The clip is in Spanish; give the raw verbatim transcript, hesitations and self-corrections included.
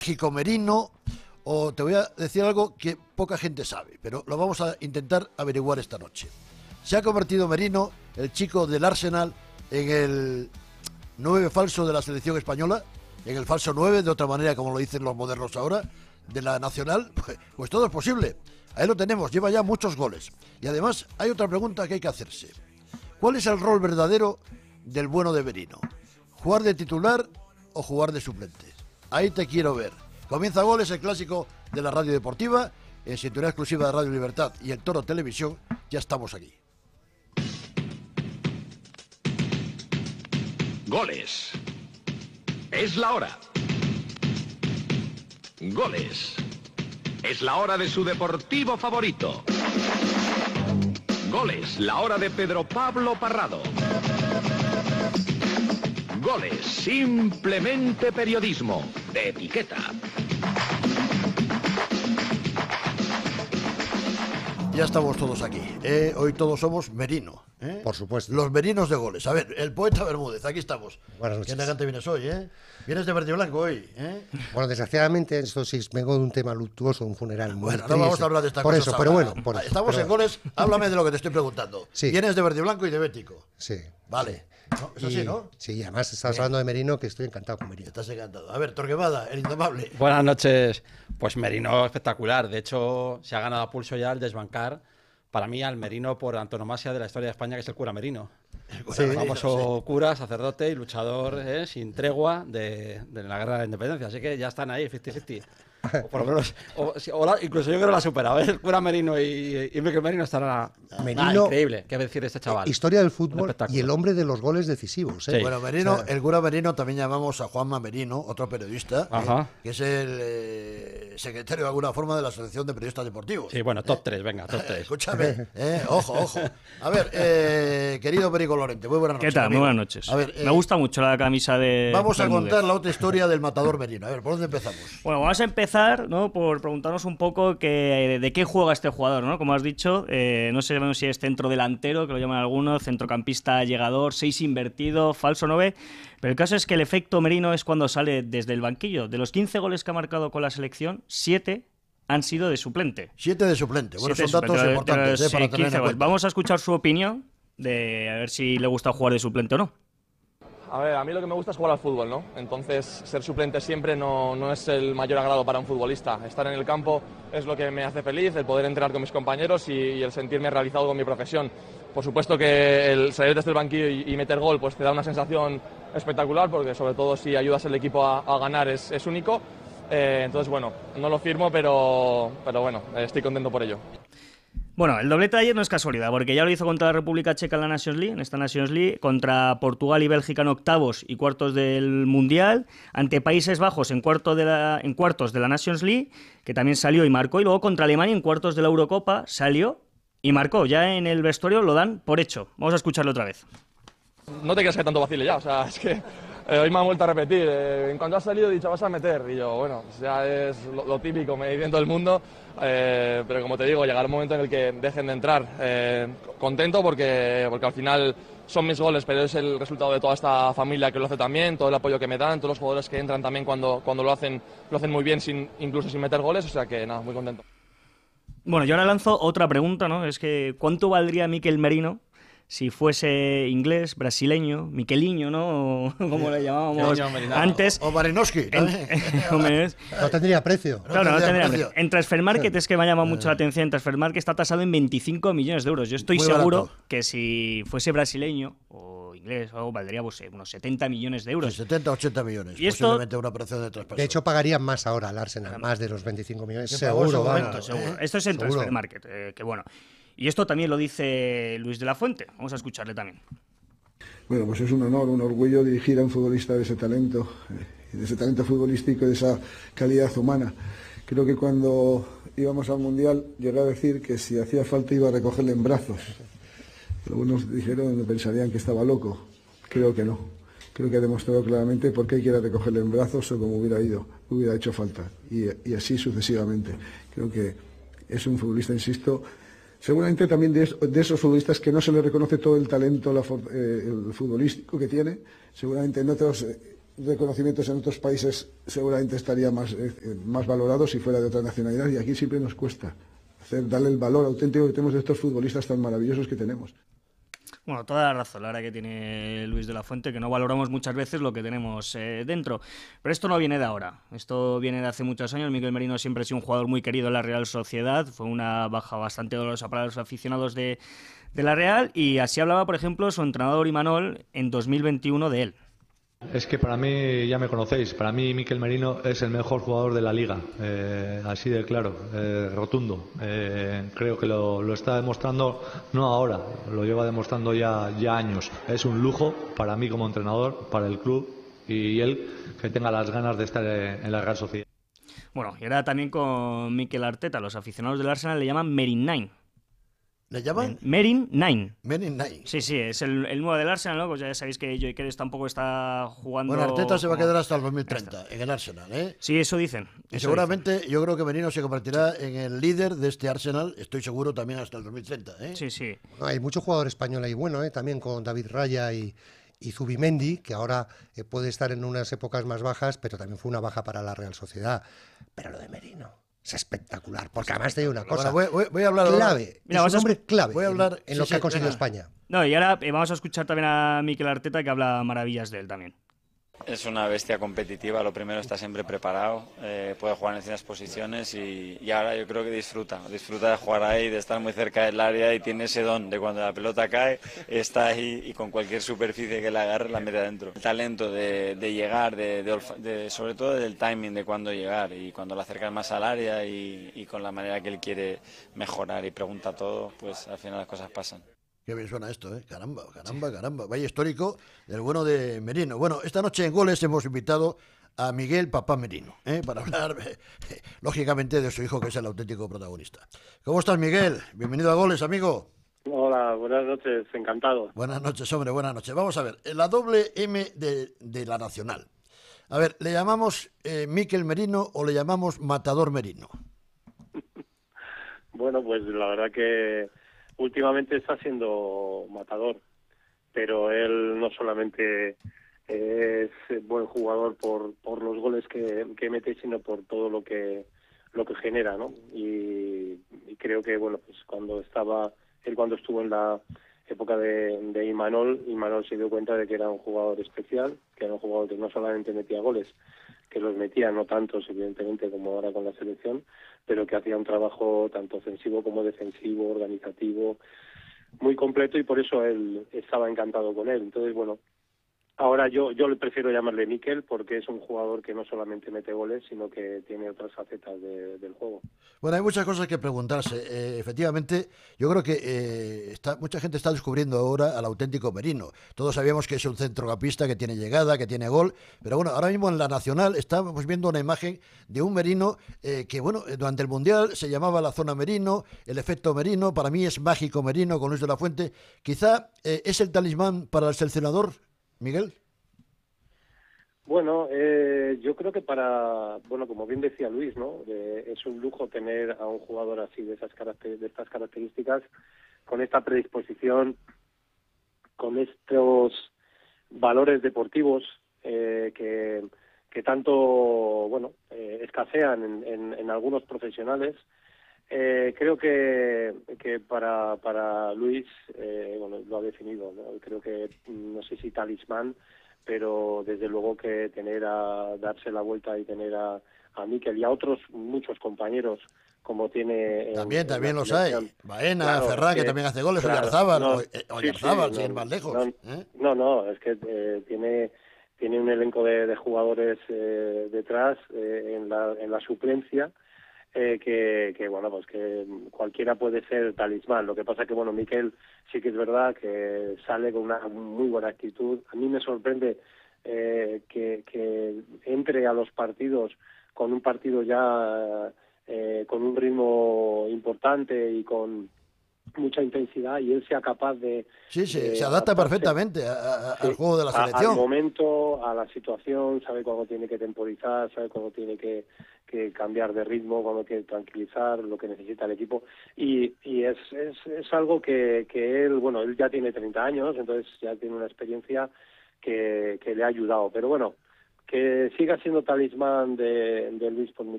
México Merino, o te voy a decir algo que poca gente sabe, pero lo vamos a intentar averiguar esta noche. Se ha convertido Merino, el chico del Arsenal, en el nueve falso de la selección española, en el falso nueve, de otra manera, como lo dicen los modernos ahora, de la Nacional. Pues, pues todo es posible. Ahí lo tenemos, lleva ya muchos goles. Y además hay otra pregunta que hay que hacerse. ¿Cuál es el rol verdadero del bueno de Merino? ¿Jugar de titular o jugar de suplente? Ahí te quiero ver. Comienza Goles, el clásico de la radio deportiva, en sintonía exclusiva de Radio Libertad y el Toro Televisión. Ya estamos aquí. Goles. Es la hora. Goles. Es la hora de su deportivo favorito. Goles, la hora de Pedro Pablo Parrado. Goles, simplemente periodismo, de etiqueta. Ya estamos todos aquí. ¿eh? Hoy todos somos Merino. ¿eh? Por supuesto. Los merinos de goles. A ver, el poeta Bermúdez, aquí estamos. Buenas noches. ¿Qué elegante vienes hoy, eh? Vienes de verde y blanco hoy, ¿eh? Bueno, desgraciadamente, esto sí vengo de un tema luctuoso, un funeral muy Bueno, triste. no vamos a hablar de esta Por cosa eso, ahora. pero bueno. Por eso, estamos pero... en Goles, háblame de lo que te estoy preguntando. Sí. Vienes de verde y blanco y de bético. Sí. Vale. ¿No? Es Y, así, ¿no? Sí, además estás hablando de Merino, que estoy encantado con Merino. Estás encantado. A ver, Torquemada, el indomable. Buenas noches. Pues Merino espectacular. De hecho, se ha ganado a pulso ya al desbancar, para mí, al Merino por antonomasia de la historia de España, que es el cura Merino. El cura Sí. Merino, famoso sí. cura, sacerdote y luchador eh, sin tregua de, de la guerra de la independencia. Así que ya están ahí, cincuenta cincuenta. O por lo menos, o, o la, incluso yo creo que la ha superado. ¿eh? El cura Merino y, y Miquel Merino estará Merino, ah, increíble. ¿Qué decir de este chaval? Historia del Un fútbol espectáculo. y el hombre de los goles decisivos. ¿eh? Sí. Bueno, Merino, O sea, el cura Merino, también llamamos a Juanma Merino, otro periodista, Ajá. eh, que es el eh, secretario de alguna forma de la Asociación de Periodistas Deportivos. Sí, bueno, top tres, venga, top tres. Escúchame, eh, ojo, ojo. A ver, eh, querido Perico Lorente, muy buenas noches. ¿Qué tal? amigo. Muy buenas noches. A ver, eh, Me gusta mucho la camisa de vamos a Bermúdez. contar la otra historia del matador Merino. A ver, ¿por dónde empezamos? Bueno, vamos a empezar, ¿no?, por preguntarnos un poco que, de qué juega este jugador, ¿no? Como has dicho, eh, no sé si es centro delantero, que lo llaman algunos, centrocampista llegador, seis invertido, falso nueve, pero el caso es que el efecto Merino es cuando sale desde el banquillo. De los quince goles que ha marcado con la selección, siete han sido de suplente. Siete de suplente. Bueno, Siete son de datos suplente, importantes de- eh, para sí, tener quince en goles. cuenta. Vamos a escuchar su opinión de a ver si le gusta jugar de suplente o no. A ver, a mí lo que me gusta es jugar al fútbol, ¿no? Entonces, ser suplente siempre no, no es el mayor agrado para un futbolista. Estar en el campo es lo que me hace feliz, el poder entrenar con mis compañeros y, y el sentirme realizado con mi profesión. Por supuesto que el salir desde el banquillo y, y meter gol pues te da una sensación espectacular, porque sobre todo si ayudas al equipo a, a ganar es, es único. Eh, entonces, bueno, no lo firmo, pero, pero bueno, estoy contento por ello. Bueno, el doblete de ayer no es casualidad, porque ya lo hizo contra la República Checa en la Nations League, en esta Nations League, contra Portugal y Bélgica en octavos y cuartos del Mundial, ante Países Bajos en, cuarto de la, en cuartos de la Nations League, que también salió y marcó, y luego contra Alemania en cuartos de la Eurocopa salió y marcó. Ya en el vestuario lo dan por hecho. Vamos a escucharlo otra vez. No te creas que tanto vacile ya, o sea, es que eh, hoy me han vuelto a repetir. Eh, en cuanto has salido he dicho, vas a meter. Y yo, bueno, pues ya es lo, lo típico, me dicen todo el mundo. Eh, pero como te digo, llegará un momento en el que dejen de entrar. Eh, contento porque, porque al final son mis goles, pero es el resultado de toda esta familia que lo hace también, todo el apoyo que me dan, todos los jugadores que entran también cuando, cuando lo hacen, lo hacen muy bien, sin, incluso sin meter goles. O sea que nada, muy contento. Bueno, yo ahora lanzo otra pregunta, ¿no? Es que ¿cuánto valdría Miquel Merino si fuese inglés, brasileño, Miqueliño, ¿no? O como le llamábamos antes. O Marinowski, también. En, no tendría precio. Claro, no tendría tendría precio. precio. En Transfermarket es que me ha llamado mucho la atención. Transfermarket está tasado en veinticinco millones de euros. Yo estoy Muy seguro barato. que si fuese brasileño o inglés o algo, valdría pues, unos setenta millones de euros. Sí, setenta, ochenta millones. Y esto- Posiblemente una operación de traspaso. De hecho, pagarían más ahora al Arsenal, más de los veinticinco millones. ¿Qué pagó en su Seguro, momento? vamos. Seguro. ¿eh? Esto es en Seguro. Transfermarket, eh, que bueno. Y esto también lo dice Luis de la Fuente. Vamos a escucharle también. Bueno, pues es un honor, un orgullo dirigir a un futbolista de ese talento, eh, de ese talento futbolístico y de esa calidad humana. Creo que cuando íbamos al Mundial llegué a decir que si hacía falta iba a recogerle en brazos. Algunos dijeron, pensarían que estaba loco. Creo que no. Creo que ha demostrado claramente por qué quiere recogerle en brazos o como hubiera ido, hubiera hecho falta. Y, y así sucesivamente. Creo que es un futbolista, insisto, seguramente también de, de esos futbolistas que no se le reconoce todo el talento la, eh, el futbolístico que tiene. Seguramente en otros eh, reconocimientos en otros países seguramente estaría más, eh, más valorado si fuera de otra nacionalidad, y aquí siempre nos cuesta hacer, darle el valor auténtico que tenemos de estos futbolistas tan maravillosos que tenemos. Bueno, toda la razón, la verdad que tiene Luis de la Fuente, que no valoramos muchas veces lo que tenemos eh, dentro. Pero esto no viene de ahora, esto viene de hace muchos años. Mikel Merino siempre ha sido un jugador muy querido en la Real Sociedad, fue una baja bastante dolorosa para los aficionados de, de la Real, y así hablaba, por ejemplo, su entrenador Imanol en dos mil veintiuno de él. Es que para mí, ya me conocéis, para mí Mikel Merino es el mejor jugador de la Liga, eh, así de claro, eh, rotundo. Eh, creo que lo, lo está demostrando, no ahora, lo lleva demostrando ya, ya años. Es un lujo para mí como entrenador, para el club y él que tenga las ganas de estar en la Real Sociedad. Bueno, y ahora también con Mikel Arteta, los aficionados del Arsenal le llaman Merin Nine. ¿Le llaman? Merin Nine. Merin Nine. Sí, sí, es el, el nuevo del Arsenal, ¿no? Pues ya sabéis que Joe Keres tampoco está jugando... Bueno, Arteta se va a como... quedar hasta el dos mil treinta en el Arsenal, ¿eh? Sí, eso dicen. Y eso seguramente dicen. yo creo que Merino se convertirá en el líder de este Arsenal, estoy seguro también hasta el dos mil treinta, ¿eh? Sí, sí. Hay mucho jugador español ahí bueno, ¿eh? También con David Raya y, y Zubimendi, que ahora eh, puede estar en unas épocas más bajas, pero también fue una baja para la Real Sociedad. Pero lo de Merino es espectacular, porque además te digo una cosa, Bueno, voy, voy, voy a hablar clave, ahora. Mira, es un hombre clave voy a hablar, en, en sí, lo sí, que ha conseguido venga. España. No, y ahora eh, vamos a escuchar también a Mikel Arteta, que habla maravillas de él también. Es una bestia competitiva, lo primero está siempre preparado, eh, puede jugar en distintas posiciones y, y ahora yo creo que disfruta, disfruta de jugar ahí, de estar muy cerca del área y tiene ese don de cuando la pelota cae, está ahí y con cualquier superficie que le agarre la mete adentro. El talento de, de llegar, de, de, de, sobre todo del timing de cuándo llegar y cuando lo acercas más al área y, y con la manera que él quiere mejorar y pregunta todo, pues al final las cosas pasan. Qué bien suena esto, ¿eh? Caramba, caramba, caramba. Vaya histórico del bueno de Merino. Bueno, esta noche en Goles hemos invitado a Miguel Papá Merino, ¿eh? Para hablar, eh, lógicamente, de su hijo, que es el auténtico protagonista. ¿Cómo estás, Miguel? Bienvenido a Goles, amigo. Hola, buenas noches, encantado. Buenas noches, hombre, buenas noches. Vamos a ver, la doble M de, de la Nacional. A ver, ¿le llamamos eh, Mikel Merino o le llamamos Matador Merino? Bueno, pues la verdad que últimamente está siendo matador, pero él no solamente es buen jugador por, por los goles que, que mete, sino por todo lo que lo que genera, ¿no? Y, y creo que, bueno, pues cuando estaba, él cuando estuvo en la época de, de Imanol, Imanol se dio cuenta de que era un jugador especial, que era un jugador que no solamente metía goles, que los metía, no tantos, evidentemente, como ahora con la selección, pero que hacía un trabajo tanto ofensivo como defensivo, organizativo, muy completo, y por eso él estaba encantado con él. Entonces, bueno, ahora yo yo le prefiero llamarle Mikel, porque es un jugador que no solamente mete goles, sino que tiene otras facetas de, del juego. Bueno, hay muchas cosas que preguntarse. Eh, efectivamente, yo creo que eh, está, mucha gente está descubriendo ahora al auténtico Merino. Todos sabíamos que es un centrocampista que tiene llegada, que tiene gol, pero bueno, ahora mismo en la Nacional estamos viendo una imagen de un Merino eh, que, bueno, durante el Mundial se llamaba la zona Merino, el efecto Merino, para mí es mágico Merino con Luis de la Fuente. Quizá eh, es el talismán para el seleccionador, Miguel. Bueno, eh, yo creo que para, bueno, como bien decía Luis, ¿no? Eh, es un lujo tener a un jugador así de esas caracter- de estas características, con esta predisposición, con estos valores deportivos eh, que, que tanto, bueno, eh, escasean en, en, en algunos profesionales. Eh, creo que, que para, para Luis, eh, bueno, lo ha definido, ¿no? Creo que, no sé si talismán, pero desde luego que tener a darse la vuelta y tener a, a Mikel y a otros muchos compañeros como tiene en, también, en también la los hay. selección. Baena, Claro, Ferran, que, que, que también hace goles, claro, Oyarzábal, no, o, eh, sí, Oyarzábal, sí, sin ir no, más lejos. No, ¿eh? no, no, es que eh, tiene tiene un elenco de, de jugadores eh, detrás eh, en la en la suplencia. Eh, que, que bueno, pues que cualquiera puede ser talismán. Lo que pasa que, bueno, Mikel sí que es verdad que sale con una muy buena actitud. A mí me sorprende eh, que, que entre a los partidos con un partido ya eh, con un ritmo importante y con mucha intensidad, y él sea capaz de... Sí, sí, de se adapta adaptarse, perfectamente a, a, sí, al juego de la a, selección. al momento, a la situación, sabe cuándo tiene que temporizar, sabe cuándo tiene que, que cambiar de ritmo, cuándo tiene que tranquilizar, lo que necesita el equipo, y, y es, es, es algo que, que él, bueno, él ya tiene treinta años, entonces ya tiene una experiencia que, que le ha ayudado, pero bueno, que siga siendo talismán de, de Luis por mucho